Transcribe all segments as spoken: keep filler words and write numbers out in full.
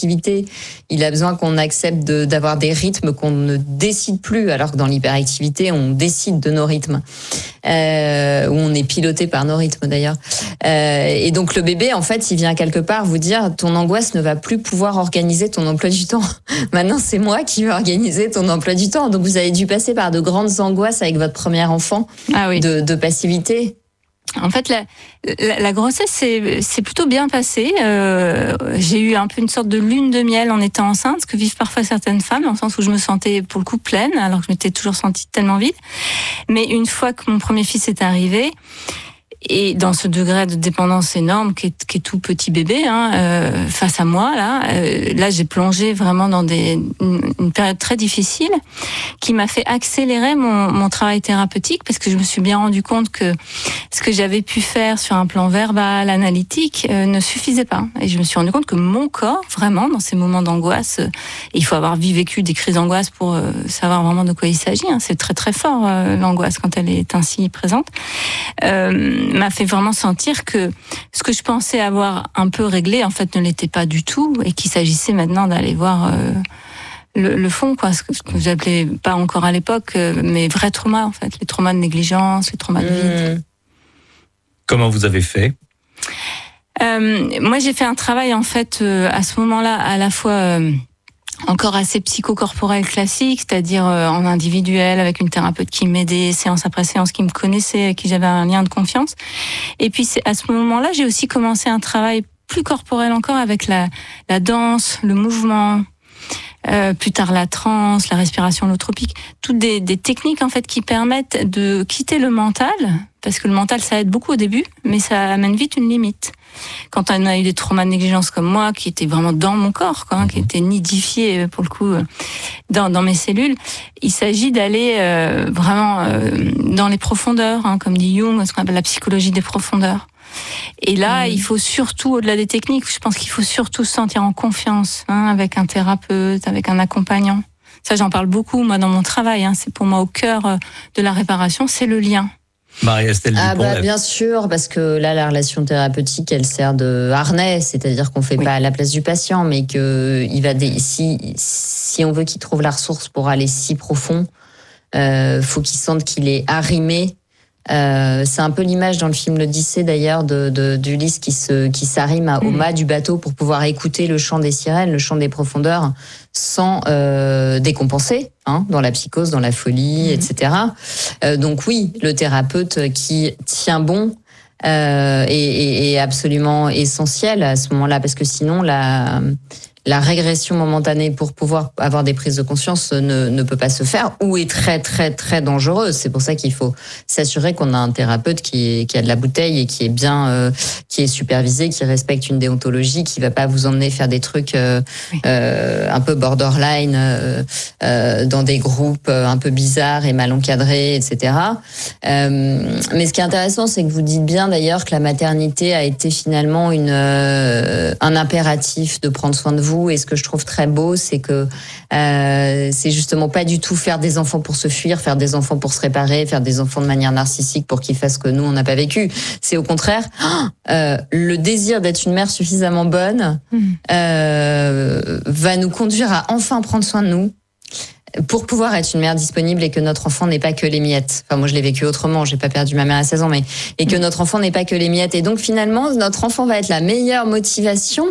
l'hyperactivité, il a besoin qu'on accepte de, d'avoir des rythmes qu'on ne décide plus, alors que dans l'hyperactivité, on décide de nos rythmes. Euh, où on est piloté par nos rythmes d'ailleurs. Euh, et donc le bébé, en fait, il vient quelque part vous dire ton angoisse ne va plus pouvoir organiser ton emploi du temps. Maintenant, c'est moi qui vais organiser ton emploi du temps. Donc vous avez dû passer par de grandes angoisses avec votre premier enfant, ah oui. de, de passivité. En fait, la, la, la grossesse c'est, c'est plutôt bien passé. Euh, j'ai eu un peu une sorte de lune de miel en étant enceinte, ce que vivent parfois certaines femmes, dans le sens où je me sentais pour le coup pleine, alors que je m'étais toujours sentie tellement vide. Mais une fois que mon premier fils est arrivé, et dans ce degré de dépendance énorme qui est, qui est tout petit bébé hein, euh, face à moi là, euh, là j'ai plongé vraiment dans des, une, une période très difficile qui m'a fait accélérer mon, mon travail thérapeutique parce que je me suis bien rendu compte que ce que j'avais pu faire sur un plan verbal, analytique euh, ne suffisait pas et je me suis rendu compte que mon corps vraiment dans ces moments d'angoisse, euh, il faut avoir vécu des crises d'angoisse pour euh, savoir vraiment de quoi il s'agit, hein, c'est très très fort euh, l'angoisse quand elle est ainsi présente. Euh, m'a fait vraiment sentir que ce que je pensais avoir un peu réglé, en fait, ne l'était pas du tout, et qu'il s'agissait maintenant d'aller voir euh, le, le fond, quoi, ce que, ce que j'appelais pas encore à l'époque, euh, mais vrais traumas, en fait, les traumas de négligence, les traumas de vide. Comment vous avez fait ? euh, Moi, j'ai fait un travail, en fait, euh, à ce moment-là, à la fois... Euh, encore assez psychocorporel classique, c'est-à-dire euh, en individuel, avec une thérapeute qui m'aidait, séance après séance, qui me connaissait, avec qui j'avais un lien de confiance. Et puis c'est, à ce moment-là, j'ai aussi commencé un travail plus corporel encore avec la, la danse, le mouvement, euh, plus tard la transe, la respiration holotropique, toutes des, des techniques en fait qui permettent de quitter le mental, parce que le mental ça aide beaucoup au début, mais ça amène vite une limite. Quand on a eu des traumas de négligence comme moi, qui étaient vraiment dans mon corps, quoi, hein, qui étaient nidifiés pour le coup dans, dans mes cellules, il s'agit d'aller euh, vraiment euh, dans les profondeurs, hein, comme dit Jung, ce qu'on appelle la psychologie des profondeurs. Et là, mmh. il faut surtout, au-delà des techniques, je pense qu'il faut surtout se sentir en confiance, hein, avec un thérapeute, avec un accompagnant. Ça, j'en parle beaucoup, moi, dans mon travail. Hein, c'est pour moi au cœur de la réparation, c'est le lien. Marie-Estelle Ah Dupont, bah, bien sûr, parce que là, la relation thérapeutique, elle sert de harnais, c'est-à-dire qu'on fait oui. pas à la place du patient, mais que il va dé... si si on veut qu'il trouve la ressource pour aller si profond, euh, faut qu'il sente qu'il est arrimé. Euh, c'est un peu l'image dans le film l'Odyssée d'ailleurs de, de d'Ulysse qui se qui s'arrime à, au mât du bateau pour pouvoir écouter le chant des sirènes, le chant des profondeurs, sans euh, décompenser, hein, dans la psychose, dans la folie, mmh. et cetera. Euh, donc oui, le thérapeute qui tient bon euh, est, est, est absolument essentiel à ce moment-là, parce que sinon la la régression momentanée pour pouvoir avoir des prises de conscience ne, ne peut pas se faire ou est très très très dangereuse. C'est pour ça qu'il faut s'assurer qu'on a un thérapeute qui, est, qui a de la bouteille et qui est bien, euh, qui est supervisé, qui respecte une déontologie, qui va pas vous emmener faire des trucs euh, oui. euh, un peu borderline euh, euh, dans des groupes un peu bizarres et mal encadrés, et cetera. Euh, mais ce qui est intéressant, c'est que vous dites bien d'ailleurs que la maternité a été finalement une euh, un impératif de prendre soin de vous. Et ce que je trouve très beau, c'est que euh, c'est justement pas du tout faire des enfants pour se fuir, faire des enfants pour se réparer, faire des enfants de manière narcissique pour qu'ils fassent ce que nous on n'a pas vécu. C'est au contraire euh, le désir d'être une mère suffisamment bonne euh, va nous conduire à enfin prendre soin de nous, pour pouvoir être une mère disponible et que notre enfant n'est pas que les miettes. Enfin, moi, je l'ai vécu autrement. J'ai pas perdu ma mère à seize ans, mais et que notre enfant n'est pas que les miettes. Et donc, finalement, notre enfant va être la meilleure motivation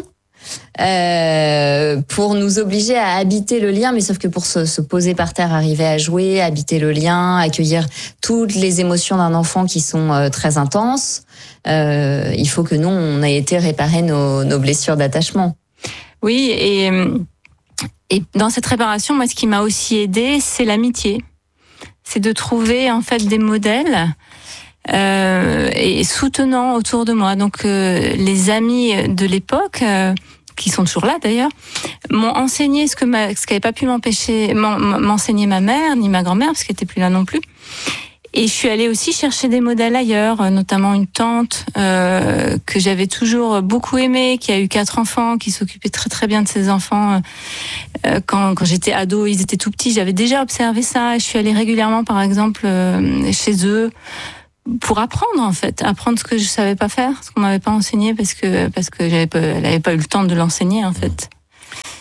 Euh, pour nous obliger à habiter le lien, mais sauf que pour se, se poser par terre, arriver à jouer, habiter le lien, accueillir toutes les émotions d'un enfant qui sont euh, très intenses, euh, il faut que nous, on ait été réparer nos, nos blessures d'attachement. Oui, et, et dans cette réparation, moi, ce qui m'a aussi aidée, c'est l'amitié. C'est de trouver, en fait, des modèles Euh, et soutenant autour de moi. Donc euh, les amis de l'époque, euh, qui sont toujours là d'ailleurs, m'ont enseigné ce que ma, ce qu'avait pas pu m'empêcher m'enseigner ma mère ni ma grand-mère, parce qu'elle était plus là non plus. Et je suis allée aussi chercher des modèles ailleurs, notamment une tante euh, que j'avais toujours beaucoup aimée, qui a eu quatre enfants, qui s'occupait très très bien de ses enfants. Euh, quand, quand j'étais ado, ils étaient tout petits, j'avais déjà observé ça. Je suis allée régulièrement, par exemple, euh, chez eux, pour apprendre en fait, apprendre ce que je savais pas faire, ce qu'on m'avait pas enseigné parce que parce que j'avais pas, elle avait pas eu le temps de l'enseigner en fait.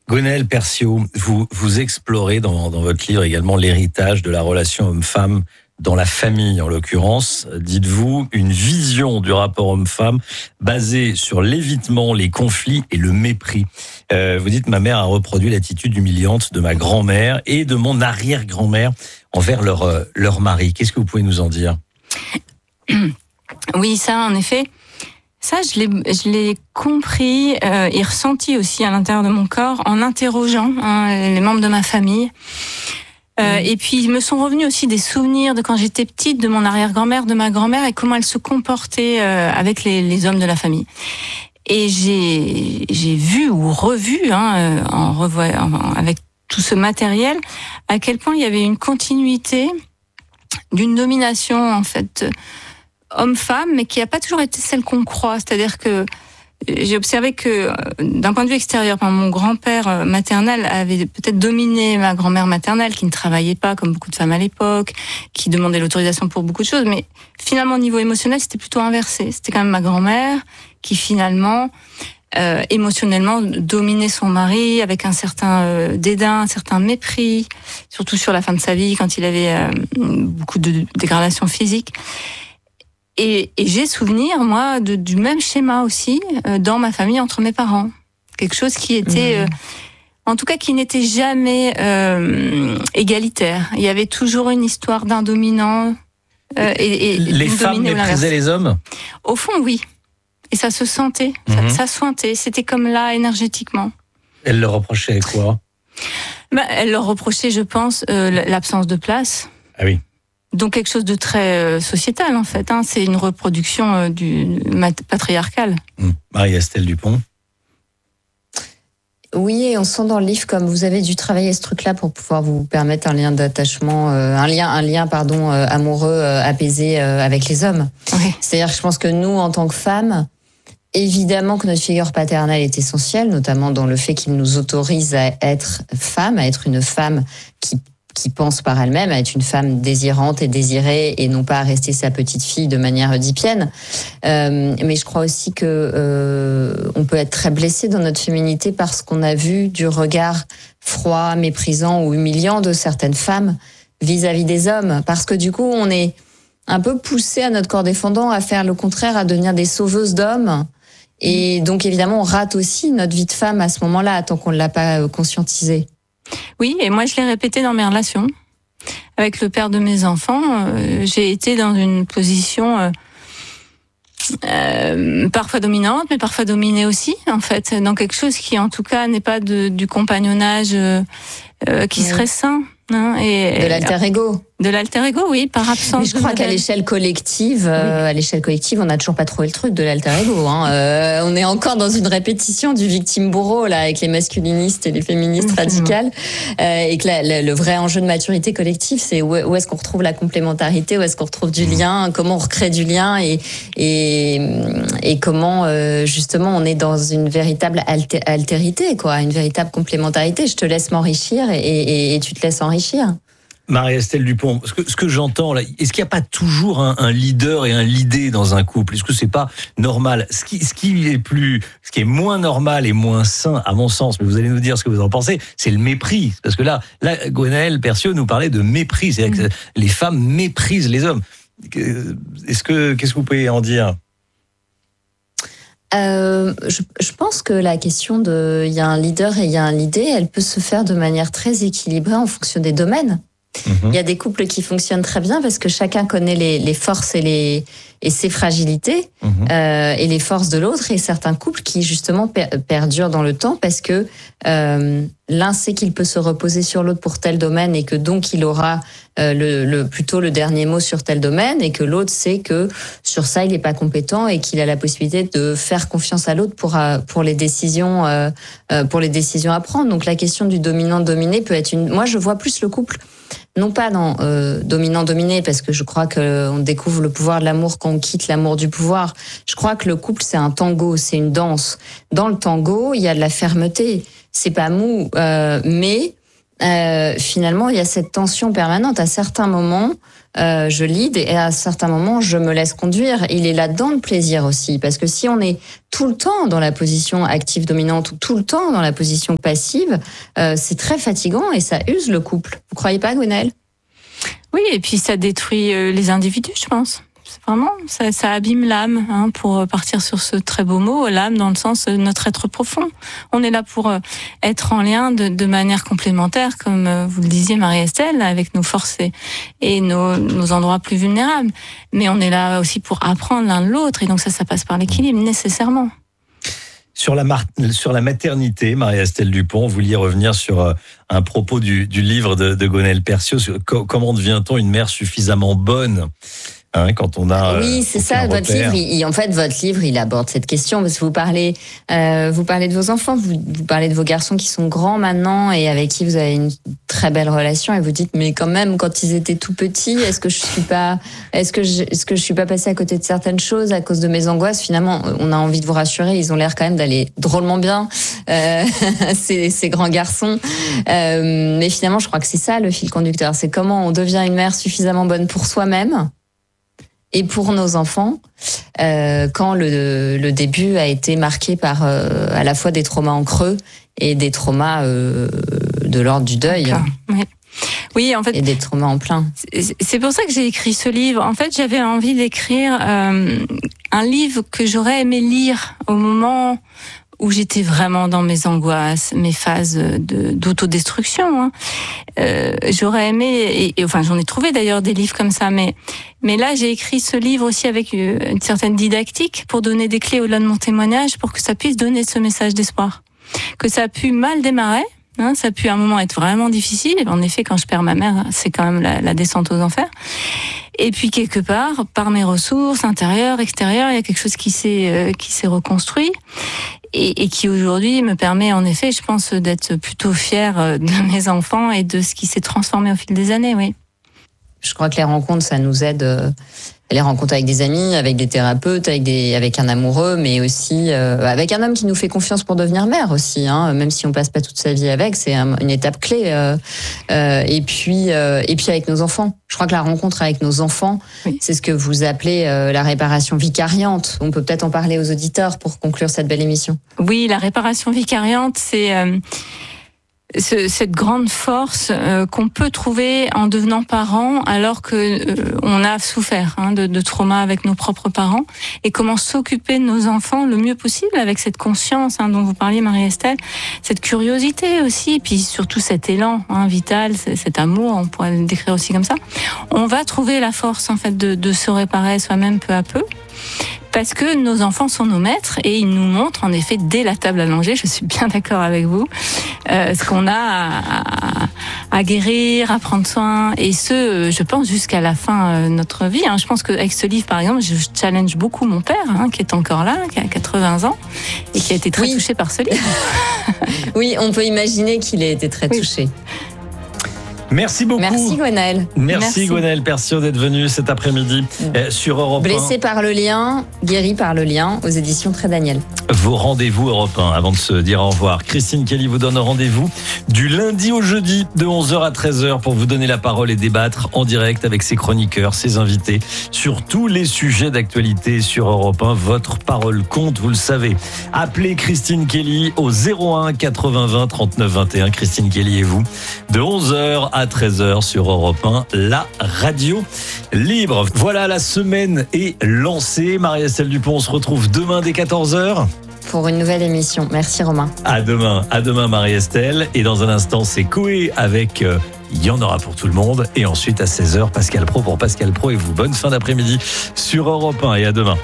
Gwenaëlle Perciaud, vous, vous explorez dans, dans votre livre également l'héritage de la relation homme-femme dans la famille, en l'occurrence. Dites-vous, une vision du rapport homme-femme basée sur l'évitement, les conflits et le mépris. Euh, vous dites, ma mère a reproduit l'attitude humiliante de ma grand-mère et de mon arrière-grand-mère envers leur, euh, leur mari. Qu'est-ce que vous pouvez nous en dire ? Oui, ça, en effet, ça, je l'ai, je l'ai compris euh, et ressenti aussi à l'intérieur de mon corps en interrogeant hein, les membres de ma famille. Euh, mmh. Et puis, ils me sont revenus aussi des souvenirs de quand j'étais petite, de mon arrière-grand-mère, de ma grand-mère et comment elle se comportait euh, avec les, les hommes de la famille. Et j'ai, j'ai vu ou revu, hein, en revoyant, avec tout ce matériel, à quel point il y avait une continuité d'une domination, en fait, homme-femme, mais qui n'a pas toujours été celle qu'on croit. C'est-à-dire que j'ai observé que, d'un point de vue extérieur, mon grand-père maternel avait peut-être dominé ma grand-mère maternelle, qui ne travaillait pas comme beaucoup de femmes à l'époque, qui demandait l'autorisation pour beaucoup de choses, mais finalement, au niveau émotionnel, c'était plutôt inversé. C'était quand même ma grand-mère qui, finalement, euh, émotionnellement, dominait son mari avec un certain euh, dédain, un certain mépris, surtout sur la fin de sa vie, quand il avait euh, beaucoup de dégradation physique. Et, et j'ai souvenir, moi, de, du même schéma aussi euh, dans ma famille entre mes parents. Quelque chose qui était, mmh. euh, en tout cas, qui n'était jamais euh, égalitaire. Il y avait toujours une histoire d'un dominant euh, et, et les femmes méprisaient les hommes. Au fond, oui. Et ça se sentait, mmh. ça, ça sointait. C'était comme là, énergétiquement. Elle leur reprochait quoi ? Bah, elle leur reprochait, je pense, euh, l'absence de place. Ah oui. Donc quelque chose de très euh, sociétal en fait. Hein. C'est une reproduction euh, du patriarcal. Mmh. Marie-Estelle Dupont. Oui, et on sent dans le livre comme vous avez dû travailler ce truc-là pour pouvoir vous permettre un lien d'attachement, euh, un lien, un lien pardon euh, amoureux euh, apaisé euh, avec les hommes. Oui. C'est-à-dire que je pense que nous, en tant que femmes, évidemment que notre figure paternelle est essentielle, notamment dans le fait qu'il nous autorise à être femme, à être une femme qui qui pense par elle-même, à être une femme désirante et désirée et non pas à rester sa petite fille de manière oedipienne. Euh, mais je crois aussi que euh, on peut être très blessé dans notre féminité parce qu'on a vu du regard froid, méprisant ou humiliant de certaines femmes vis-à-vis des hommes. Parce que du coup, on est un peu poussé à notre corps défendant à faire le contraire, à devenir des sauveuses d'hommes. Et donc évidemment, on rate aussi notre vie de femme à ce moment-là, tant qu'on ne l'a pas conscientisé. Oui, et moi je l'ai répété dans mes relations. Avec le père de mes enfants, euh, j'ai été dans une position euh, euh, parfois dominante, mais parfois dominée aussi, en fait, dans quelque chose qui en tout cas n'est pas de, du compagnonnage euh, euh, qui oui. serait sain. Hein, et, de l'alter ego. De l'alter ego, oui, par absence. Mais je crois qu'à l'échelle collective, oui. euh, à l'échelle collective, on n'a toujours pas trouvé le truc de l'alter ego. Hein. Euh, on est encore dans une répétition du victime bourreau là, avec les masculinistes et les féministes radicales, euh, et que la, la, le vrai enjeu de maturité collective, c'est où, où est-ce qu'on retrouve la complémentarité, où est-ce qu'on retrouve du lien, comment on recrée du lien, et et, et comment euh, justement on est dans une véritable alter, altérité, quoi, une véritable complémentarité. Je te laisse m'enrichir et, et, et tu te laisses enrichir. Marie-Estelle Dupont, ce que, ce que j'entends là, est-ce qu'il n'y a pas toujours un, un leader et un leader dans un couple ? Est-ce que c'est pas normal ? Ce qui, ce qui est plus, ce qui est moins normal et moins sain, à mon sens, mais vous allez nous dire ce que vous en pensez, c'est le mépris. Parce que là, là, Gwenaëlle Perciaud nous parlait de mépris. C'est-à-dire que les femmes méprisent les hommes. Est-ce que, qu'est-ce que vous pouvez en dire ? Euh, je, je pense que la question de il y a un leader et il y a un leader, elle peut se faire de manière très équilibrée en fonction des domaines. Mmh. Il y a des couples qui fonctionnent très bien parce que chacun connaît les, les forces et les et ses fragilités mmh. euh, et les forces de l'autre, et certains couples qui justement per, perdurent dans le temps parce que euh, l'un sait qu'il peut se reposer sur l'autre pour tel domaine et que donc il aura euh, le, le plutôt le dernier mot sur tel domaine, et que l'autre sait que sur ça il n'est pas compétent et qu'il a la possibilité de faire confiance à l'autre pour pour les décisions euh, pour les décisions à prendre. Donc la question du dominant-dominé peut être une. Moi je vois plus le couple non pas dans euh, dominant-dominé, parce que je crois qu'on découvre le pouvoir de l'amour quand on quitte l'amour du pouvoir. Je crois que le couple, c'est un tango, c'est une danse. Dans le tango, il y a de la fermeté. C'est pas mou, euh, mais euh, finalement, il y a cette tension permanente. À certains moments, euh, je lead et à certains moments, je me laisse conduire. Il est là-dedans le plaisir aussi, parce que si on est tout le temps dans la position active dominante ou tout le temps dans la position passive, euh, c'est très fatigant et ça use le couple. Vous croyez pas, Gwenaëlle ? Oui, et puis ça détruit les individus, je pense. Vraiment, ça, ça abîme l'âme, hein, pour partir sur ce très beau mot, l'âme dans le sens de notre être profond. On est là pour être en lien de, de manière complémentaire, comme vous le disiez, Marie-Estelle, avec nos forces et, et nos, nos endroits plus vulnérables. Mais on est là aussi pour apprendre l'un de l'autre, et donc ça, ça passe par l'équilibre, nécessairement. Sur la, mar- sur la maternité, Marie-Estelle Dupont, vous vouliez revenir sur un propos du, du livre de, de Gwenaëlle Perciaud. Comment devient-on une mère suffisamment bonne ? Hein, quand on a oui, c'est ça. Votre livre, il, en fait, votre livre, il aborde cette question parce que vous parlez, euh, vous parlez de vos enfants, vous, vous parlez de vos garçons qui sont grands maintenant et avec qui vous avez une très belle relation. Et vous dites, mais quand même, quand ils étaient tout petits, est-ce que je suis pas, est-ce que je, est-ce que je suis pas passée à côté de certaines choses à cause de mes angoisses ? Finalement, on a envie de vous rassurer. Ils ont l'air quand même d'aller drôlement bien, euh, ces, ces grands garçons. Euh, mais finalement, je crois que c'est ça le fil conducteur. C'est comment on devient une mère suffisamment bonne pour soi-même. Et pour nos enfants, euh, quand le, le début a été marqué par euh, à la fois des traumas en creux et des traumas euh, de l'ordre du deuil. Oui. Oui, en fait. Et des traumas en plein. C'est pour ça que j'ai écrit ce livre. En fait, j'avais envie d'écrire euh, un livre que j'aurais aimé lire au moment où j'étais vraiment dans mes angoisses, mes phases de, d'autodestruction. Hein. Euh, j'aurais aimé, et, et enfin j'en ai trouvé d'ailleurs des livres comme ça, mais mais là j'ai écrit ce livre aussi avec une certaine didactique pour donner des clés au-delà de mon témoignage, pour que ça puisse donner ce message d'espoir. Que ça a pu mal démarrer, hein, ça a pu à un moment être vraiment difficile. En effet, quand je perds ma mère, c'est quand même la, la descente aux enfers. Et puis quelque part, par mes ressources intérieures, extérieures, il y a quelque chose qui s'est euh, qui s'est reconstruit. Et, et qui aujourd'hui me permet en effet, je pense, d'être plutôt fière de mes enfants et de ce qui s'est transformé au fil des années, oui. Je crois que les rencontres, ça nous aide. Euh, les rencontres avec des amis, avec des thérapeutes, avec des, avec un amoureux, mais aussi euh, avec un homme qui nous fait confiance pour devenir mère aussi. Hein, même si on passe pas toute sa vie avec, c'est un, une étape clé. Euh, euh, et puis, euh, et puis avec nos enfants. Je crois que la rencontre avec nos enfants, oui. C'est ce que vous appelez euh, la réparation vicariante. On peut peut-être en parler aux auditeurs pour conclure cette belle émission. Oui, la réparation vicariante, c'est euh, ce, cette grande force euh, qu'on peut trouver en devenant parent alors que euh, on a souffert hein, de, de trauma avec nos propres parents, et comment s'occuper de nos enfants le mieux possible avec cette conscience hein, dont vous parliez, Marie-Estelle, cette curiosité aussi, et puis surtout cet élan hein, vital, cet amour, on pourrait le décrire aussi comme ça. On va trouver la force en fait de, de se réparer soi-même peu à peu. Parce que nos enfants sont nos maîtres et ils nous montrent en effet dès la table allongée, je suis bien d'accord avec vous, euh, ce qu'on a à, à, à guérir, à prendre soin, et ce, je pense, jusqu'à la fin de notre vie. Hein. Je pense qu'avec ce livre, par exemple, je challenge beaucoup mon père, hein, qui est encore là, qui a quatre-vingts ans, et qui a été très oui. touché par ce livre. Oui, on peut imaginer qu'il ait été très oui. touché. Merci beaucoup. Merci Gwenaëlle. Merci, Merci. Gwenaëlle Perciaud d'être venue cet après-midi euh, sur Europe un. Blessé par le lien, guéri par le lien, aux éditions Très Daniel. Vos rendez-vous Europe un avant de se dire au revoir. Christine Kelly vous donne rendez-vous du lundi au jeudi de onze heures à treize heures pour vous donner la parole et débattre en direct avec ses chroniqueurs, ses invités sur tous les sujets d'actualité sur Europe un. Votre parole compte, vous le savez. Appelez Christine Kelly au zéro un quatre-vingts vingt trente-neuf vingt et un. Christine Kelly et vous de onze heures à treize heures sur Europe un, la radio libre. Voilà, la semaine est lancée. Marie-Estelle Dupont, on se retrouve demain dès quatorze heures. Pour une nouvelle émission. Merci Romain. À demain, à demain Marie-Estelle. Et dans un instant, c'est Coé avec euh, Il y en aura pour tout le monde. Et ensuite à seize heures, Pascal Pro pour Pascal Pro et vous. Bonne fin d'après-midi sur Europe un et à demain.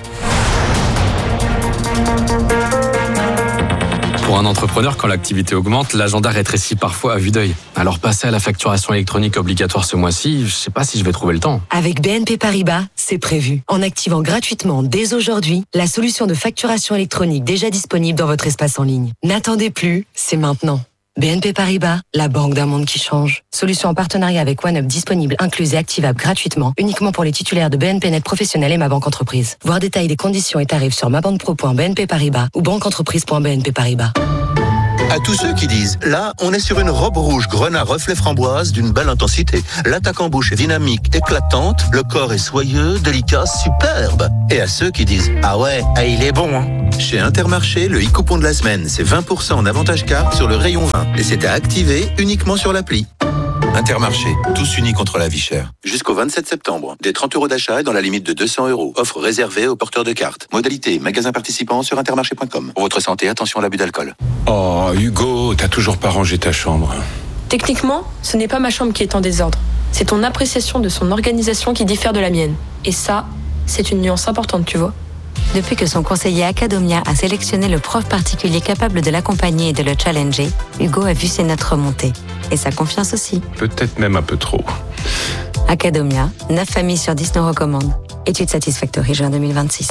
Pour un entrepreneur, quand l'activité augmente, l'agenda rétrécit parfois à vue d'œil. Alors passer à la facturation électronique obligatoire ce mois-ci, je sais pas si je vais trouver le temps. Avec B N P Paribas, c'est prévu. En activant gratuitement dès aujourd'hui la solution de facturation électronique déjà disponible dans votre espace en ligne. N'attendez plus, c'est maintenant. B N P Paribas, la banque d'un monde qui change. Solution en partenariat avec OneUp disponible, incluse et activable gratuitement, uniquement pour les titulaires de B N P Net Professionnel et Ma Banque Entreprise. Voir détail des conditions et tarifs sur ma banque pro point b n p paribas ou banque entreprise point b n p paribas. À tous ceux qui disent, là, on est sur une robe rouge grenat reflet framboise d'une belle intensité. L'attaque en bouche est dynamique, éclatante, le corps est soyeux, délicat, superbe. Et à ceux qui disent, ah ouais, ah, il est bon, hein. Chez Intermarché, le e-coupon de la semaine, c'est vingt pour cent en avantage carte sur le rayon vin. Et c'est à activer uniquement sur l'appli. Intermarché, tous unis contre la vie chère. Jusqu'au vingt-sept septembre, des trente euros d'achat et dans la limite de deux cents euros. Offre réservée aux porteurs de cartes. Modalité, magasin participant sur intermarché point com. Pour votre santé, attention à l'abus d'alcool. Oh, Hugo, t'as toujours pas rangé ta chambre. Techniquement, ce n'est pas ma chambre qui est en désordre. C'est ton appréciation de son organisation qui diffère de la mienne. Et ça, c'est une nuance importante, tu vois. Depuis que son conseiller Academia a sélectionné le prof particulier capable de l'accompagner et de le challenger, Hugo a vu ses notes remonter. Et sa confiance aussi. Peut-être même un peu trop. Academia, neuf familles sur dix nous recommandent. Étude Satisfactory, juin deux mille vingt-six.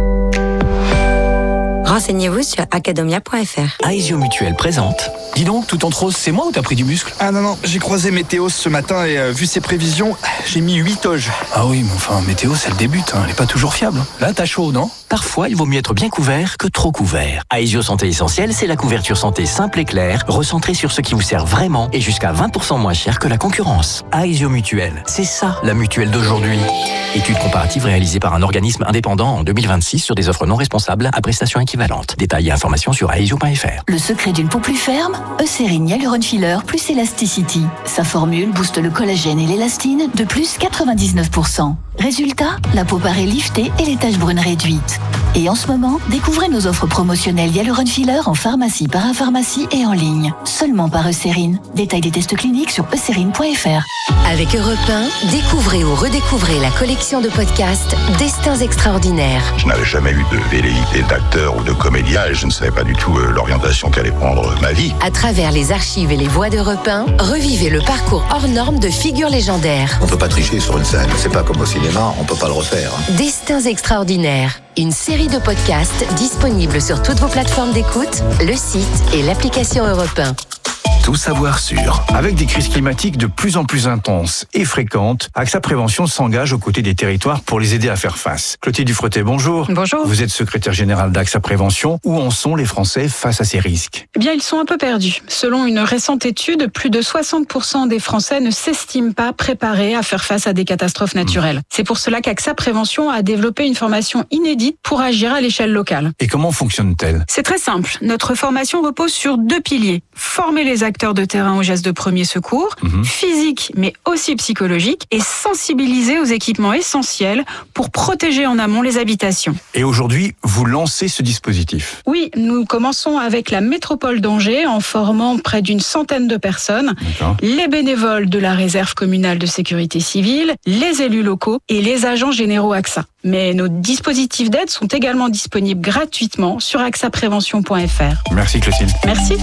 Renseignez-vous sur academia point f r. Aesio Mutuelle présente. Dis donc, tout en rose, c'est moi ou t'as pris du muscle? Ah non, non, j'ai croisé Météos ce matin et euh, vu ses prévisions, j'ai mis huit oges. Ah oui, mais enfin, Météos, elle débute, hein, elle est pas toujours fiable. Là, t'as chaud, non? Parfois, il vaut mieux être bien couvert que trop couvert. Aesio Santé Essentielle, c'est la couverture santé simple et claire, recentrée sur ce qui vous sert vraiment et jusqu'à vingt pour cent moins cher que la concurrence. Aesio Mutuelle, c'est ça, la mutuelle d'aujourd'hui. Étude comparative réalisée par un organisme indépendant en deux mille vingt-six sur des offres non responsables à prestations équivalentes. Détails et informations sur aesio point f r. Le secret d'une peau plus ferme, Eucérine Hyaluron Filler plus Elasticity. Sa formule booste le collagène et l'élastine de plus quatre-vingt-dix-neuf pour cent. Résultat, la peau paraît liftée et les taches brunes réduites. Et en ce moment, découvrez nos offres promotionnelles Hyaluron Filler en pharmacie, parapharmacie et en ligne. Seulement par Eucérine. Détail des tests cliniques sur eucérine point f r. Avec Europe un, découvrez ou redécouvrez la collection de podcasts Destins extraordinaires. Je n'avais jamais eu de velléité d'acteur ou de comédien et je ne savais pas du tout euh, l'orientation qu'allait prendre ma vie. À travers les archives et les voix d'Europe un, revivez le parcours hors norme de figures légendaires. On ne peut pas tricher sur une scène, c'est pas comme au cinéma, on peut pas le refaire. Destins extraordinaires, une série de podcasts disponibles sur toutes vos plateformes d'écoute, le site et l'application Europe un. Tout savoir sur. Avec des crises climatiques de plus en plus intenses et fréquentes, AXA Prévention s'engage aux côtés des territoires pour les aider à faire face. Clotilde Dufretet, bonjour. Bonjour. Vous êtes secrétaire générale d'AXA Prévention. Où en sont les Français face à ces risques? Eh bien, ils sont un peu perdus. Selon une récente étude, plus de soixante pour cent des Français ne s'estiment pas préparés à faire face à des catastrophes naturelles. Mmh. C'est pour cela qu'AXA Prévention a développé une formation inédite pour agir à l'échelle locale. Et comment fonctionne-t-elle? C'est très simple. Notre formation repose sur deux piliers. Former les acteurs de terrain aux gestes de premier secours, mmh. physique mais aussi psychologique, et sensibiliser aux équipements essentiels pour protéger en amont les habitations. Et aujourd'hui, vous lancez ce dispositif? Oui, nous commençons avec la métropole d'Angers en formant près d'une centaine de personnes, les bénévoles de la réserve communale de sécurité civile, les élus locaux et les agents généraux AXA. Mais nos dispositifs d'aide sont également disponibles gratuitement sur axa prévention point f r. Merci Clotilde. Merci.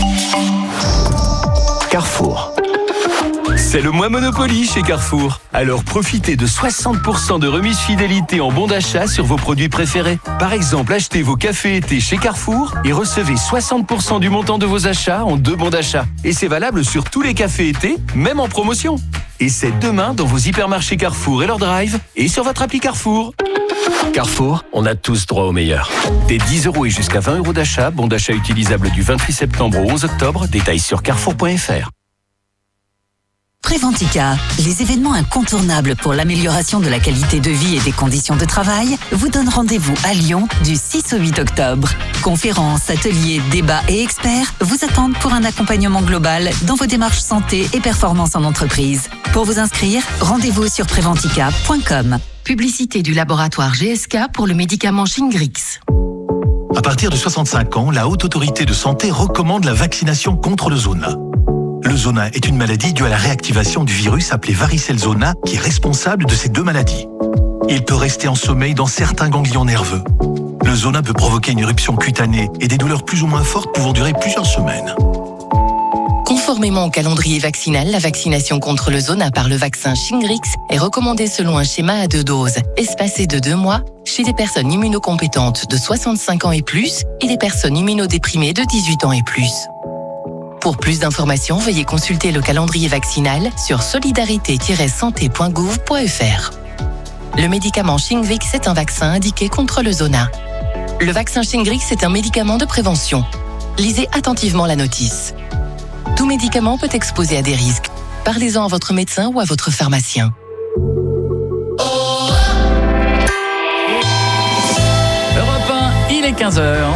Carrefour. C'est le mois Monopoly chez Carrefour. Alors profitez de soixante pour cent de remise fidélité en bons d'achat sur vos produits préférés. Par exemple, achetez vos cafés été chez Carrefour et recevez soixante pour cent du montant de vos achats en deux bons d'achat. Et c'est valable sur tous les cafés été, même en promotion. Et c'est demain dans vos hypermarchés Carrefour et leur drive et sur votre appli Carrefour. Carrefour, on a tous droit au meilleur. Des dix euros et jusqu'à vingt euros d'achat, bon d'achat utilisable du vingt-huit septembre au onze octobre, détails sur carrefour point f r. Préventica, les événements incontournables pour l'amélioration de la qualité de vie et des conditions de travail, vous donnent rendez-vous à Lyon du six au huit octobre. Conférences, ateliers, débats et experts vous attendent pour un accompagnement global dans vos démarches santé et performance en entreprise. Pour vous inscrire, rendez-vous sur préventica point com. Publicité du laboratoire G S K pour le médicament Shingrix. À partir de soixante-cinq ans, la Haute Autorité de Santé recommande la vaccination contre le zona. Le zona est une maladie due à la réactivation du virus appelé varicelle zona qui est responsable de ces deux maladies. Il peut rester en sommeil dans certains ganglions nerveux. Le zona peut provoquer une éruption cutanée et des douleurs plus ou moins fortes pouvant durer plusieurs semaines. Conformément au calendrier vaccinal, la vaccination contre le zona par le vaccin Shingrix est recommandée selon un schéma à deux doses, espacé de deux mois, chez des personnes immunocompétentes de soixante-cinq ans et plus et des personnes immunodéprimées de dix-huit ans et plus. Pour plus d'informations, veuillez consulter le calendrier vaccinal sur solidarité tiret santé point gouv point f r. Le médicament Shingrix est un vaccin indiqué contre le zona. Le vaccin Shingrix est un médicament de prévention. lisez attentivement la notice. Tout médicament peut exposer à des risques. Parlez-en à votre médecin ou à votre pharmacien. Europe un, il est quinze heures.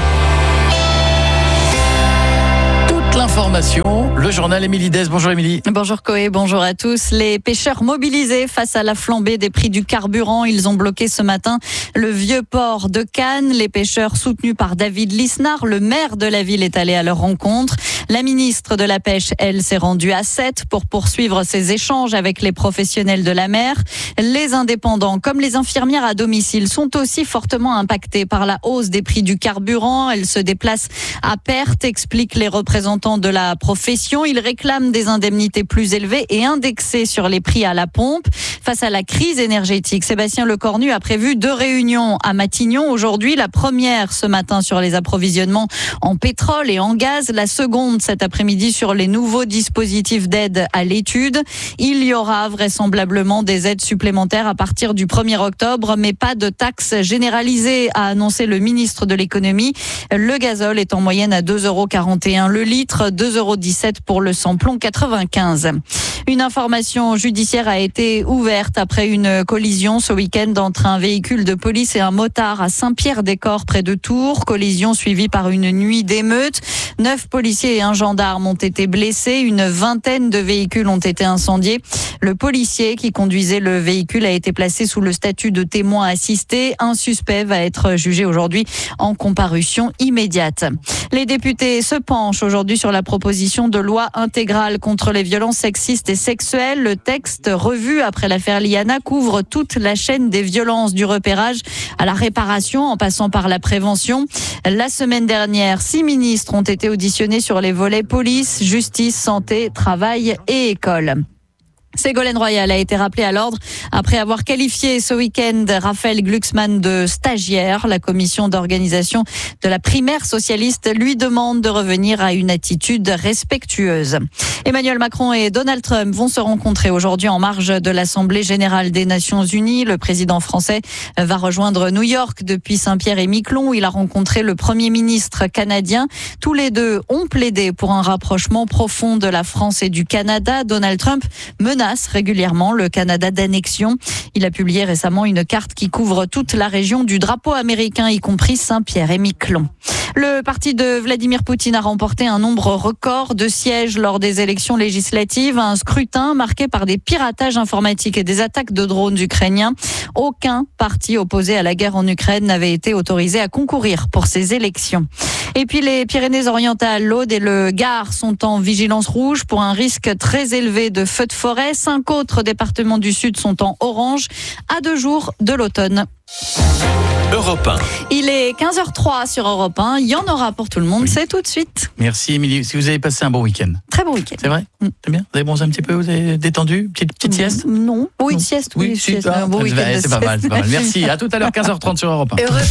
L'information, le journal Émilie Dès. Bonjour Émilie. Bonjour Coé, bonjour à tous. Les pêcheurs mobilisés face à la flambée des prix du carburant, ils ont bloqué ce matin le vieux port de Cannes. Les pêcheurs soutenus par David Lisnard, le maire de la ville, est allé à leur rencontre. La ministre de la Pêche, elle, s'est rendue à Sète pour poursuivre ses échanges avec les professionnels de la mer. Les indépendants, comme les infirmières à domicile, sont aussi fortement impactés par la hausse des prix du carburant. Elles se déplacent à perte, expliquent les représentants de la profession. Ils réclament des indemnités plus élevées et indexées sur les prix à la pompe. Face à la crise énergétique, Sébastien Lecornu a prévu deux réunions à Matignon aujourd'hui. La première ce matin sur les approvisionnements en pétrole et en gaz. La seconde cet après-midi sur les nouveaux dispositifs d'aide à l'étude. Il y aura vraisemblablement des aides supplémentaires à partir du premier octobre, mais pas de taxes généralisées, a annoncé le ministre de l'économie. Le gazole est en moyenne à deux euros quarante et un le litre, deux euros dix-sept pour le samplon quatre-vingt-quinze. Une information judiciaire a été ouverte après une collision ce week-end entre un véhicule de police et un motard à Saint-Pierre-des-Corps près de Tours. Collision suivie par une nuit d'émeute. Neuf policiers et un gendarme ont été blessés. Une vingtaine de véhicules ont été incendiés. Le policier qui conduisait le véhicule a été placé sous le statut de témoin assisté. Un suspect va être jugé aujourd'hui en comparution immédiate. Les députés se penchent aujourd'hui sur la proposition de loi intégrale contre les violences sexistes et sexuelles. Le texte, revu après l'affaire Liana, couvre toute la chaîne des violences, du repérage à la réparation en passant par la prévention. La semaine dernière, six ministres ont été auditionnés sur les volets police, justice, santé, travail et école. Ségolène Royal a été rappelée à l'ordre après avoir qualifié ce week-end Raphaël Glucksmann de stagiaire. La commission d'organisation de la primaire socialiste lui demande de revenir à une attitude respectueuse. Emmanuel Macron et Donald Trump vont se rencontrer aujourd'hui en marge de l'Assemblée générale des Nations unies. Le président français va rejoindre New York depuis Saint-Pierre-et-Miquelon où il a rencontré le Premier ministre canadien. Tous les deux ont plaidé pour un rapprochement profond de la France et du Canada. Donald Trump menace régulièrement le Canada d'annexion. Il a publié récemment une carte qui couvre toute la région du drapeau américain, y compris Saint-Pierre-et-Miquelon. Le parti de Vladimir Poutine a remporté un nombre record de sièges lors des élections législatives, un scrutin marqué par des piratages informatiques et des attaques de drones ukrainiens. Aucun parti opposé à la guerre en Ukraine n'avait été autorisé à concourir pour ces élections. Et puis les Pyrénées-Orientales, l'Aude et le Gard sont en vigilance rouge pour un risque très élevé de feux de forêt. Cinq autres départements du Sud sont en orange à deux jours de l'automne. Europe un. Il est quinze heures trois sur Europe un. Il y en aura pour tout le monde. Oui. C'est tout de suite. Merci Émilie. Si vous avez passé un bon week-end. Très bon week-end. C'est vrai mmh. C'est bien. Vous avez bronzé un petit peu. Vous avez détendu. Petite, petite sieste. Non. Oui, une sieste. Oui, oui sieste. Ah, un bon week-end. C'est pas mal. C'est pas mal. Merci. À tout à l'heure, quinze heures trente sur Europe un. Europe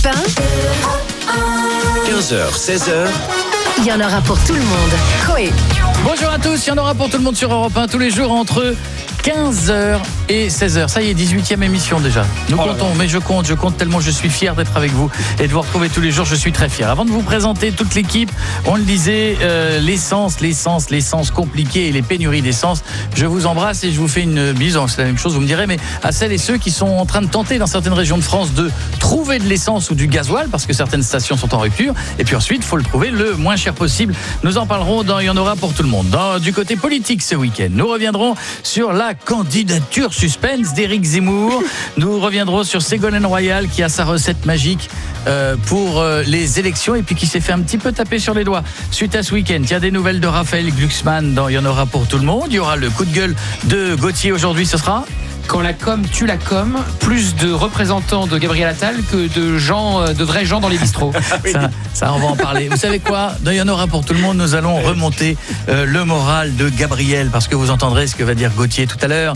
un. quinze heures, seize heures. Il y en aura pour tout le monde. Coé. Bonjour à tous, il y en aura pour tout le monde sur Europe un tous les jours entre quinze heures et seize heures. Ça y est, dix-huitième émission déjà. Nous oh comptons, mais je compte, je compte tellement je suis fier d'être avec vous et de vous retrouver tous les jours, je suis très fier. Avant de vous présenter toute l'équipe, on le disait, euh, l'essence, l'essence, l'essence compliquée et les pénuries d'essence. Je vous embrasse et je vous fais une bise, c'est la même chose, vous me direz, mais à celles et ceux qui sont en train de tenter dans certaines régions de France de trouver de l'essence ou du gasoil, parce que certaines stations sont en rupture, et puis ensuite, il faut le trouver le moins cher possible. Nous en parlerons dans Il y en aura pour tout le monde. Dans, du côté politique ce week-end, nous reviendrons sur la candidature suspense d'Éric Zemmour. Nous reviendrons sur Ségolène Royal qui a sa recette magique euh, pour euh, les élections et puis qui s'est fait un petit peu taper sur les doigts suite à ce week-end. Il y a des nouvelles de Raphaël Glucksmann dans Il y en aura pour tout le monde. Il y aura le coup de gueule de Gauthier aujourd'hui, ce sera... Quand la com tue la com, plus de représentants de Gabriel Attal que de gens, de vrais gens dans les bistrots. ça, ça, on va en parler. Vous savez quoi ? Il y en aura pour tout le monde. Nous allons remonter euh, le moral de Gabriel parce que vous entendrez ce que va dire Gauthier tout à l'heure.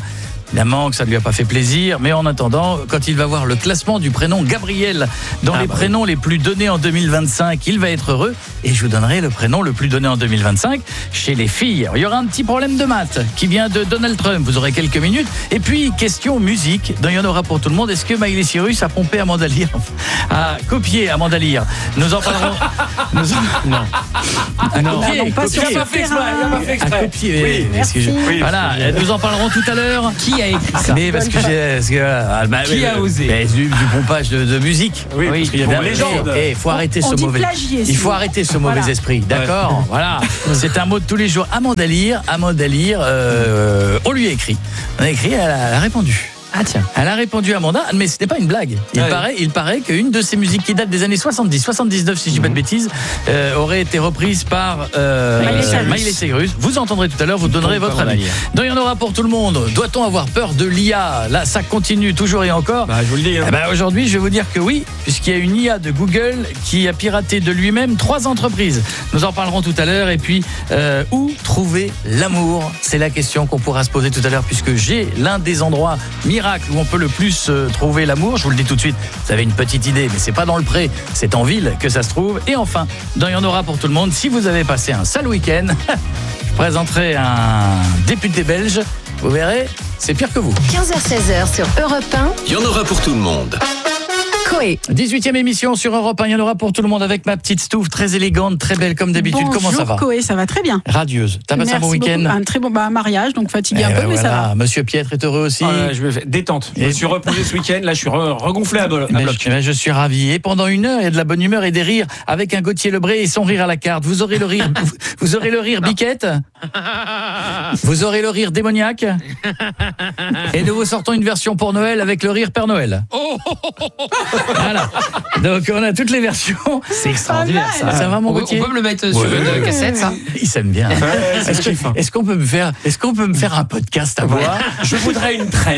Évidemment que ça ne lui a pas fait plaisir, mais en attendant, quand il va voir le classement du prénom Gabriel dans Ah les bah prénoms les plus donnés en deux mille vingt-cinq, il va être heureux. Et je vous donnerai le prénom le plus donné en deux mille vingt-cinq chez les filles. Il y aura un petit problème de maths qui vient de Donald Trump. Vous aurez quelques minutes. Et puis, question musique. Il y en aura pour tout le monde. Est-ce que Miley Cyrus a pompé Amanda Lear, a copié Amanda Lear? Nous en parlerons. Nous en... Non. A Non, copié, non, pas copié. sur ce terrain. Il a pas fait exprès. A copié, Oui, oui, merci. excusez- Oui, voilà, excusez-moi. nous en parlerons tout à l'heure. Qui a écrit ça? Mais parce que j'ai. parce que, ah, bah, Qui oui, a euh, osé? mais du, du pompage de, de musique. Oui, parce qu'il y a Bon, des légendes. Il faut arrêter On ce dit mauvais. plagier, Il sinon. faut arrêter ce mauvais Voilà. esprit, d'accord? Ouais. Voilà, c'est un mot de tous les jours. Amanda Lear, Amanda Lear, euh, on lui a écrit. On a écrit, elle a, elle a répondu. Ah tiens. Elle a répondu à Amanda, mais ce n'est pas une blague. Il Ouais. paraît, il paraît qu'une de ces musiques qui date des années soixante-dix, soixante-dix-neuf si je dis pas de bêtises, euh, aurait été reprise par euh, Miley Cyrus. Miley Cyrus. Vous entendrez tout à l'heure, vous donnerez Pompe votre Amanda avis. Lear. Donc il y en aura pour tout le monde. Doit-on avoir peur de l'I A? Là, ça continue toujours et encore. Bah, je vous le dis. Hein. Eh ben, aujourd'hui, je vais vous dire que oui, puisqu'il y a une I A de Google qui a piraté de lui-même trois entreprises. Nous en parlerons tout à l'heure. Et puis, euh, où trouver l'amour? C'est la question qu'on pourra se poser tout à l'heure, puisque j'ai l'un des endroits miracles où on peut le plus euh, trouver l'amour. Je vous le dis tout de suite, vous avez une petite idée, mais c'est pas dans le pré, c'est en ville que ça se trouve. Et enfin, dans Il y en aura pour tout le monde, si vous avez passé un sale week-end, je présenterai un député belge. Vous verrez, c'est pire que vous. quinze heures seize heures sur Europe un. Il y en aura pour tout le monde. Coé. dix-huitième émission sur Europe un, il y en aura pour tout le monde avec ma petite Stouff, très élégante, très belle comme d'habitude. Comment ça va? Bonjour Coé, ça va très bien. Radieuse. T'as passé un bon Merci week-end? beaucoup. Un très bon bah, un mariage, donc fatigué Eh un peu, ben mais ça voilà. va. Monsieur Pietre est heureux aussi. Ah, là, je me fais détente. Je me Et- suis reposé ce week-end. Là, je suis re- regonflé à, bol- à Mais bloc. je, mais je suis ravi. Et pendant une heure, il y a de la bonne humeur et des rires avec un Gauthier Lebré et son rire à la carte. Vous aurez le rire, vous, vous aurez le rire biquette. Vous aurez le rire démoniaque. Et nous vous sortons une version pour Noël avec le rire Père Noël. Voilà. Donc on a toutes les versions. C'est extraordinaire, ça. Ça va mon On peut- Gauthier? on peut me le mettre sur une cassette, ça? Il s'aime bien. Ouais, c'est Est-ce que- kiff, hein. est-ce qu'on peut me faire, est-ce qu'on peut me faire un podcast à Voilà. voir? Je voudrais une trend.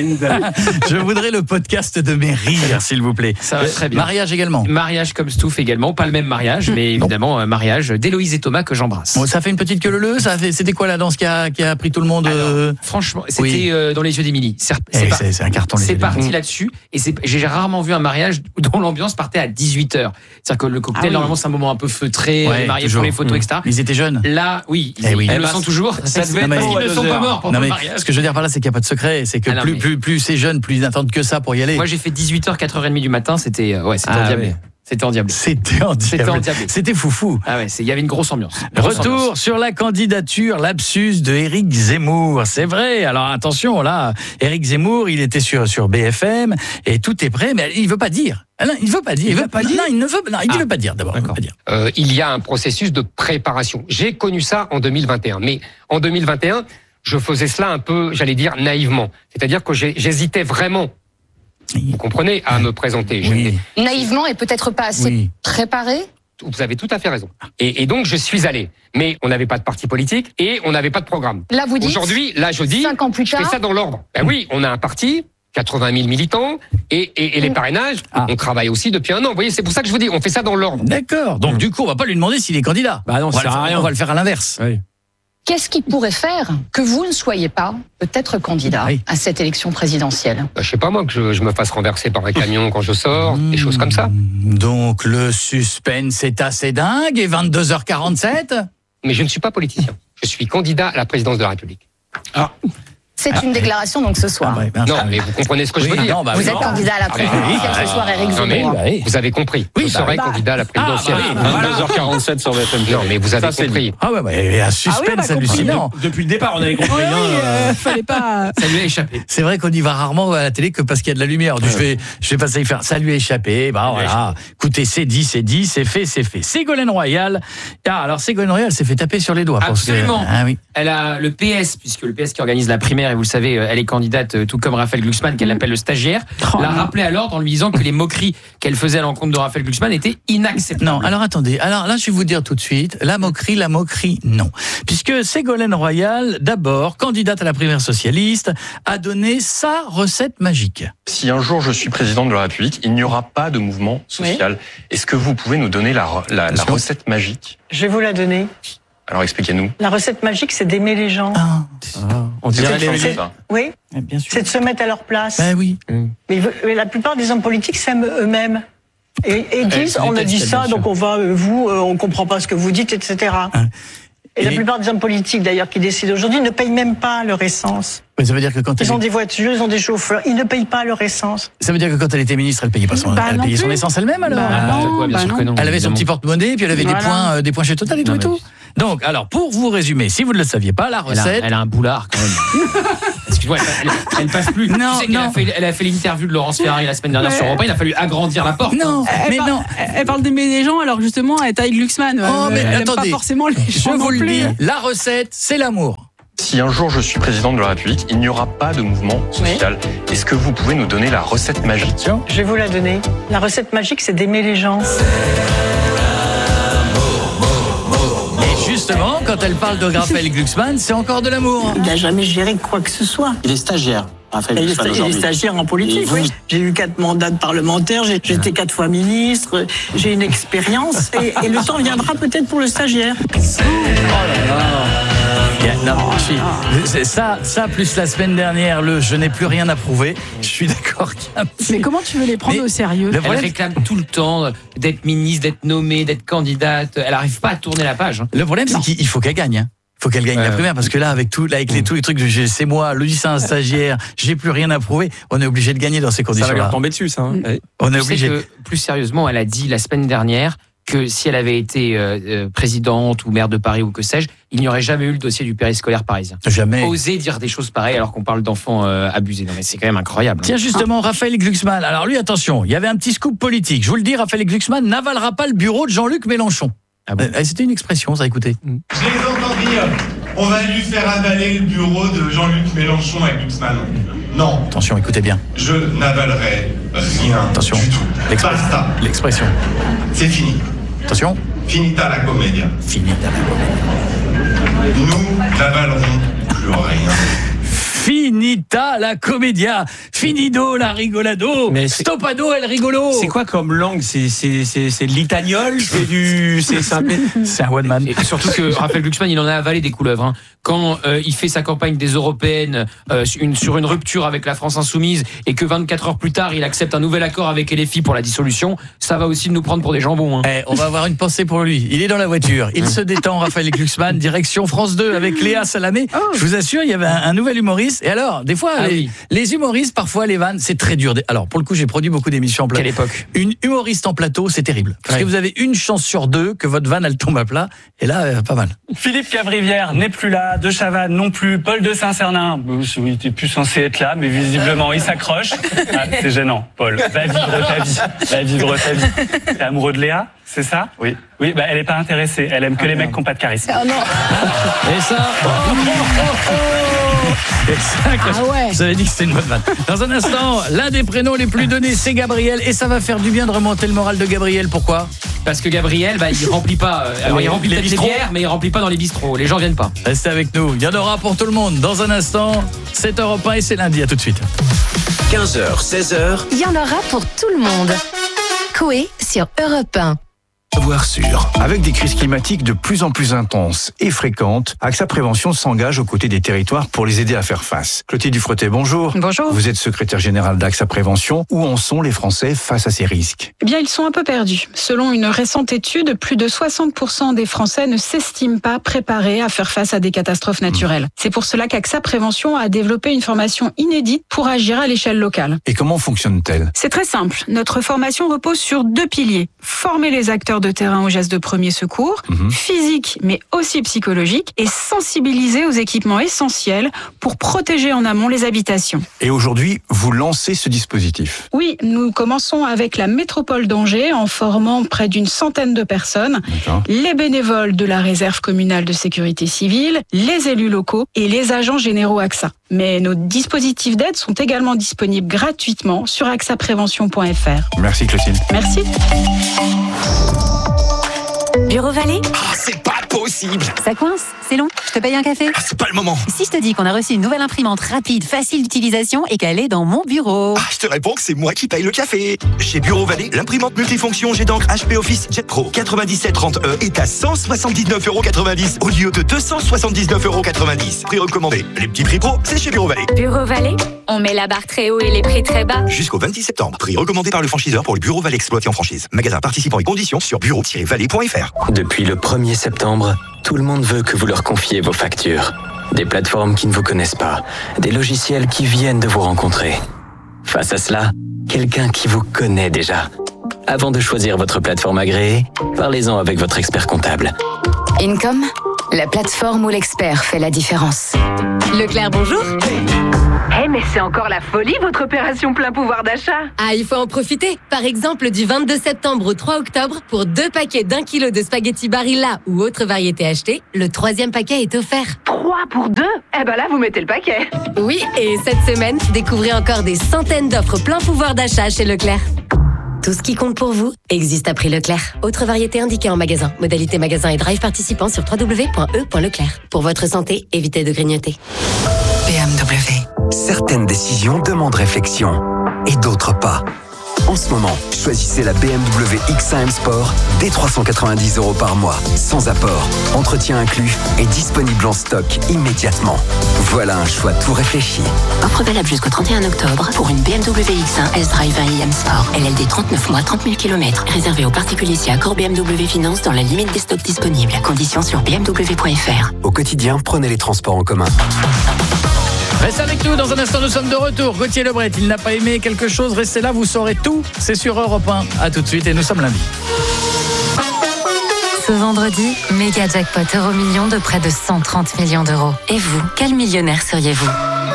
Je voudrais le podcast de mes rires, s'il vous plaît. Ça va très bien. Mariage également. Mariage comme Stouff également. Pas le même mariage, mais évidemment, un mariage d'Héloïse et Thomas que j'embrasse. Bon, ça fait une petite queue leu. Ça fait, c'était quoi la danse qui a, qui a pris tout le monde? euh, Franchement, c'était Oui. euh, dans les yeux d'Émilie. C'est Eh, par- c'est- c'est un carton, les C'est yeux parti d'Émilie. là-dessus. Et c'est- j'ai rarement vu un mariage dont l'ambiance partait à dix-huit heures. C'est-à-dire que le cocktail, Ah oui. normalement, c'est un moment un peu feutré, Ouais, marié toujours. pour les photos, Mmh. et cetera. Ils étaient jeunes. Là, oui, ils, Eh oui. ils Eh le bah, sont toujours. Ça Ça se devait fait être pas parce à qu'ils ne deux sont pas heures. morts pendant Non, le mais mariage. ce que je veux dire par là, c'est qu'il n'y a pas de secret. C'est que Ah non, plus, mais- plus, plus c'est jeune, plus ils n'attendent que ça pour y aller. Moi, j'ai fait dix-huit heures, quatre heures trente du matin. C'était euh, ouais, c'était Ah endiablé. ouais. C'était endiablé. C'était endiablé. C'était endiablé. C'était foufou. Ah ouais, c'est- il y avait une grosse ambiance. Grosse Retour ambiance. sur la candidature, lapsus de Éric Zemmour. C'est vrai. Alors attention, là, Éric Zemmour, il était sur sur B F M et tout est prêt, mais il veut pas dire. Ah non, il veut pas dire. Il, veut pas dire. Non, il ne veut. Non, il ne veut pas dire d'abord. Il veut pas dire. Euh, il y a un processus de préparation. J'ai connu ça en deux mille vingt et un, mais en deux mille vingt et un, je faisais cela un peu, j'allais dire, naïvement. C'est-à-dire que j'ai- j'hésitais vraiment, vous comprenez, à me présenter. Je n'ai- Naïvement et peut-être pas assez Oui. préparé. Vous avez tout à fait raison. Et, et donc, je suis allé. Mais on n'avait pas de parti politique et on n'avait pas de programme. Là, vous dites, Aujourd'hui, là, je dis, cinq ans plus je fais tard. ça dans l'ordre. Ben oui, on a un parti, quatre-vingt mille militants, et, et, et les parrainages, on travaille aussi depuis un an. Vous voyez, c'est pour ça que je vous dis, on fait ça dans l'ordre. D'accord. Donc du coup, on va pas lui demander s'il est candidat. Bah non, on ça va, le sert à faire, rien. on va le faire à l'inverse. Qu'est-ce qui pourrait faire que vous ne soyez pas peut-être candidat à cette élection présidentielle? Ben, je sais pas moi, que je, je me fasse renverser par un camion quand je sors, des choses comme ça. Donc le suspense est assez dingue et vingt-deux heures quarante-sept. Mais je ne suis pas politicien. Je suis candidat à la présidence de la République. Ah. C'est une déclaration donc ce soir. Non, mais vous comprenez ce que je Oui, veux dire. non, bah vous oui, êtes non. candidat à la Ah, mais- présidentielle ah, ce soir, Éric non, mais Zemmour. vous avez compris. Oui, je bah, serai bah. candidat à la présidentielle. Ah, bah oui, vingt-deux heures quarante-sept sur B F M. Non, mais vous avez Ça, c'est compris. dit. Ah ouais, ouais, il y a un suspense hallucinant. Depuis le départ, on avait compris. Oui, hein, oui, euh, euh, fallait pas. Ça lui a échappé. C'est vrai qu'on y va rarement à la télé que parce qu'il y a de la lumière. Je vais, je vais passer y faire. Ça lui a échappé. Bah voilà. Écoutez, c'est dit, c'est dit, c'est fait, c'est fait. Ségolène Royal. Ah, alors Ségolène Royal s'est fait taper sur les doigts. parce que- Absolument. Ah oui. Elle a le P S, puisque le P S qui organise la primaire, et vous le savez, euh, elle est candidate, euh, tout comme Raphaël Glucksmann, qu'elle appelle le stagiaire, Oh l'a non. rappelé à l'ordre en lui disant que les moqueries qu'elle faisait à l'encontre de Raphaël Glucksmann étaient inacceptables. Non, alors attendez. Alors là, je vais vous dire tout de suite, la moquerie, la moquerie, non. Puisque Ségolène Royal, d'abord, candidate à la primaire socialiste, a donné sa recette magique. Si un jour je suis président de la République, il n'y aura pas de mouvement social. Est-ce que vous pouvez nous donner la, re- la, la recette magique? Je vais vous la donner. Alors expliquez-nous. La recette magique, c'est d'aimer les gens. Ah, on dirait c'est, les c'est, Oui, bien sûr. C'est de se mettre à leur place. Ben oui. Mais, mais la plupart des hommes politiques s'aiment eux-mêmes. Et, et disent, on a dit ça, donc on va, euh, vous, euh, on comprend pas ce que vous dites, et cetera. Hein. Et, et la plupart des hommes politiques, d'ailleurs, qui décident aujourd'hui, ne payent même pas leur essence. Mais ça veut dire que quand ils elle... ont des voitures, ils ont des chauffeurs, ils ne payent pas leur essence. Ça veut dire que quand elle était ministre, elle payait pas son, bah, elle payait son essence elle-même alors. Bah, non, quoi, bien bah sûr non. que non. Elle avait son petit porte-monnaie, puis elle avait voilà. des points, euh, des points chez Total et tout non, et tout. Donc, alors, pour vous résumer, si vous ne le saviez pas, la recette. Elle a, elle a un boulard quand même. Excuse-moi, elle, elle, elle passe plus. Non, tu sais qu'elle non. a fait, elle a fait l'interview de Laurence Ferrari la semaine dernière ouais. sur Europe un, il a fallu agrandir la porte. Non, elle mais par, non. Elle parle d'aimer les gens, alors justement, elle est taille Glucksmann. Oh, mais elle attendez. Pas forcément les gens. Je vous le dis, plus. la recette, c'est l'amour. Si un jour je suis président de la République, il n'y aura pas de mouvement social. Oui. Est-ce que vous pouvez nous donner la recette magique ? Je vais vous la donner. La recette magique, c'est d'aimer les gens. Et justement, quand elle parle de Raphaël Glucksmann, c'est encore de l'amour. Il n'a jamais géré quoi que ce soit. Il est stagiaire. Il est, il est stagiaire en politique, oui. J'ai eu quatre mandats de parlementaire, j'ai, j'ai été quatre fois ministre, j'ai une expérience et, et le temps viendra peut-être pour le stagiaire. Oh là là. Yeah, non, je suis, ça, ça plus la semaine dernière, le je n'ai plus rien à prouver. Je suis d'accord. Mais comment tu veux les prendre mais au sérieux ? Elle problème, réclame tout le temps d'être ministre, d'être nommée, d'être candidate. Elle n'arrive pas à tourner la page. Le problème, non. c'est qu'il faut qu'elle gagne. Hein. Faut qu'elle gagne euh, la primaire parce que là avec tout là, avec les tous les trucs de c'est moi le lycéen stagiaire j'ai plus rien à prouver, on est obligé de gagner dans ces conditions là. Ça va lui tomber dessus ça hein. mmh. On est tu obligé sais que, plus sérieusement elle a dit la semaine dernière que si elle avait été euh, présidente ou maire de Paris ou que sais-je, il n'y aurait jamais eu le dossier du périscolaire parisien. Jamais. Oser dire des choses pareilles alors qu'on parle d'enfants euh, abusés. Non mais c'est quand même incroyable. Tiens justement, ah. Raphaël Glucksmann. Alors lui attention, il y avait un petit scoop politique. Je vous le dis, Raphaël Glucksmann n'avalera pas le bureau de Jean-Luc Mélenchon. Ah bon euh, c'était une expression, ça, écoutez. Je les entends dire, on va lui faire avaler le bureau de Jean-Luc Mélenchon avec Glucksmann. Non. Attention, écoutez bien. Je n'avalerai rien Attention. du tout. L'express- Basta. L'expression. C'est fini. Attention. Finita la commedia. Finita la commedia. Nous n'avalerons plus rien. Finita la commedia, finido la rigolado, mais stopado el rigolo. C'est quoi comme langue ? C'est c'est c'est c'est de l'itagnol, c'est du c'est c'est un, c'est un one man. Et surtout que Raphaël Glucksmann, il en a avalé des couleuvres. Hein. Quand euh, il fait sa campagne des européennes euh, une, sur une rupture avec la France insoumise et que vingt-quatre heures plus tard, il accepte un nouvel accord avec L F I pour la dissolution, ça va aussi nous prendre pour des jambons. Hein. Eh, on va avoir une pensée pour lui. Il est dans la voiture, il se détend, Raphaël Glucksmann, direction France deux avec Léa Salamé. Oh. Je vous assure, il y avait un, un nouvel humoriste. Et alors, des fois, ah, les, oui. les humoristes, parfois, les vannes, c'est très dur. Alors, pour le coup, j'ai produit beaucoup d'émissions en plateau. Quelle époque ? Une humoriste en plateau, c'est terrible. Parce ouais. que vous avez une chance sur deux que votre vanne, elle tombe à plat. Et là, euh, pas mal. Philippe Cavrivière n'est plus là, De Chavannes non plus, Paul de Saint-Cernin, il était plus censé être là, mais visiblement, il s'accroche. Ah, c'est gênant, Paul. Va vivre ta vie. Va vivre ta vie. T'es amoureux de Léa ? C'est ça ? Oui. Oui, bah elle est pas intéressée. Elle aime que ah les non. mecs qui n'ont pas de charisme. Oh non. Et ça. Oh, oh, oh, oh. Et ça ah ouais. Vous avez dit que c'était une bonne vanne. Dans un instant, l'un des prénoms les plus donnés, c'est Gabriel. Et ça va faire du bien de remonter le moral de Gabriel. Pourquoi ? Parce que Gabriel, bah, il remplit pas. Euh, alors, il remplit les, les bières, mais il remplit pas dans les bistrots. Les gens viennent pas. Restez avec nous. Il y en aura pour tout le monde. Dans un instant, c'est Europe un et c'est lundi. À tout de suite. quinze heures, seize heures. Il y en aura pour tout le monde. Coé sur Europe un. Savoir sûr. Avec des crises climatiques de plus en plus intenses et fréquentes, AXA Prévention s'engage aux côtés des territoires pour les aider à faire face. Clotilde Dufretet, bonjour. Bonjour. Vous êtes secrétaire générale d'AXA Prévention. Où en sont les Français face à ces risques ? Eh bien, ils sont un peu perdus. Selon une récente étude, plus de soixante pour cent des Français ne s'estiment pas préparés à faire face à des catastrophes naturelles. Mmh. C'est pour cela qu'AXA Prévention a développé une formation inédite pour agir à l'échelle locale. Et comment fonctionne-t-elle ? C'est très simple. Notre formation repose sur deux piliers. Former les acteurs de terrain aux gestes de premier secours, mmh. physique mais aussi psychologique, et sensibiliser aux équipements essentiels pour protéger en amont les habitations. Et aujourd'hui, vous lancez ce dispositif ? Oui, nous commençons avec la métropole d'Angers en formant près d'une centaine de personnes, D'accord. les bénévoles de la réserve communale de sécurité civile, les élus locaux et les agents généraux AXA. Mais nos dispositifs d'aide sont également disponibles gratuitement sur axa prévention point f r. Merci Clotilde. Merci. Bureau Vallée ? Ah, c'est pas possible. possible. Ça coince? C'est long? Je te paye un café? Ah, c'est pas le moment. Si je te dis qu'on a reçu une nouvelle imprimante rapide, facile d'utilisation et qu'elle est dans mon bureau? Ah, je te réponds que c'est moi qui paye le café. Chez Bureau Vallée, l'imprimante multifonction G d'encre H P Office Jet Pro quatre-vingt-dix-sept trente E est à cent soixante-dix-neuf euros quatre-vingt-dix au lieu de deux cent soixante-dix-neuf euros quatre-vingt-dix. Prix recommandé. Les petits prix pro, c'est chez Bureau Vallée. Bureau Vallée, on met la barre très haut et les prix très bas. Jusqu'au vingt-six septembre. Prix recommandé par le franchiseur pour le Bureau Vallée exploité en franchise. Magasin participant et conditions sur bureau tiret vallée point f r. Depuis le premier septembre, tout le monde veut que vous leur confiez vos factures. Des plateformes qui ne vous connaissent pas, des logiciels qui viennent de vous rencontrer. Face à cela, quelqu'un qui vous connaît déjà. Avant de choisir votre plateforme agréée, parlez-en avec votre expert comptable. Income, la plateforme où l'expert fait la différence. Leclerc, bonjour. Eh hey, mais c'est encore la folie votre opération plein pouvoir d'achat. Ah, il faut en profiter. Par exemple, du vingt-deux septembre au trois octobre, pour deux paquets d'un kilo de spaghettis Barilla ou autre variété achetée, le troisième paquet est offert. Trois pour deux? Eh ben là, vous mettez le paquet. Oui, et cette semaine, découvrez encore des centaines d'offres plein pouvoir d'achat chez Leclerc. Tout ce qui compte pour vous existe à prix Leclerc. Autre variété indiquée en magasin. Modalité magasin et drive participant sur w w w point e point leclerc. Pour votre santé, évitez de grignoter. B M W. Certaines décisions demandent réflexion et d'autres pas. En ce moment, choisissez la B M W X un M Sport dès trois cent quatre-vingt-dix euros par mois, sans apport, entretien inclus et disponible en stock immédiatement. Voilà un choix tout réfléchi. Offre valable jusqu'au trente et un octobre pour une B M W X un S-Drive un i M Sport. L L D trente-neuf mois, trente mille kilomètres. Réservé aux particuliers si accord B M W Finance dans la limite des stocks disponibles. Conditions sur b m w point f r. Au quotidien, prenez les transports en commun. Restez avec nous, dans un instant nous sommes de retour. Gauthier Lebret, il n'a pas aimé quelque chose, restez là, vous saurez tout. C'est sur Europe un. A tout de suite et nous sommes lundi. Ce vendredi, méga jackpot euro million de près de cent trente millions d'euros. Et vous, quel millionnaire seriez-vous ?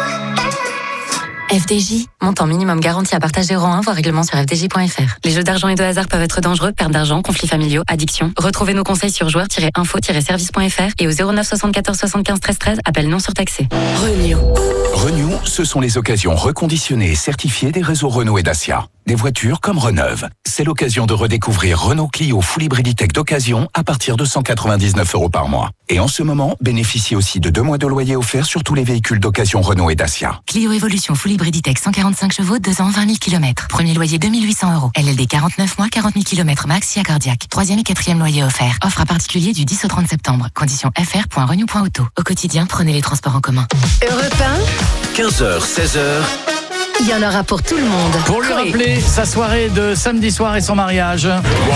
F D J, montant minimum garanti à partager euro un, voire règlement sur f d j point f r. Les jeux d'argent et de hasard peuvent être dangereux, perte d'argent, conflits familiaux, addiction. Retrouvez nos conseils sur joueurs tiret info tiret service point f r et au zéro neuf soixante-quatorze soixante-quinze treize treize, appel non surtaxé. Renew. Renew, ce sont les occasions reconditionnées et certifiées des réseaux Renault et Dacia. Des voitures comme Reneuve. C'est l'occasion de redécouvrir Renault Clio Full Hybriditech d'occasion à partir de cent quatre-vingt-dix-neuf euros par mois. Et en ce moment, bénéficiez aussi de deux mois de loyer offert sur tous les véhicules d'occasion Renault et Dacia. Clio Evolution Full Hybriditech cent quarante-cinq chevaux, deux ans, vingt mille kilomètres. Premier loyer deux mille huit cents euros. L L D quarante-neuf mois, quarante mille kilomètres max, si cardiaque. Troisième et quatrième loyer offert. Offre à particulier du dix au trente septembre. Conditions f r point renew point auto. Au quotidien, prenez les transports en commun. Europe un. quinze heures, seize heures. Il y en aura pour tout le monde. Pour lui rappeler sa soirée de samedi soir et son mariage. Wow.